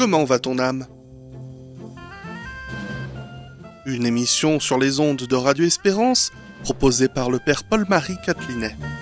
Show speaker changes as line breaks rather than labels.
Comment va ton âme ? Une émission sur les ondes de Radio Espérance, proposée par le père Paul-Marie Catelinet.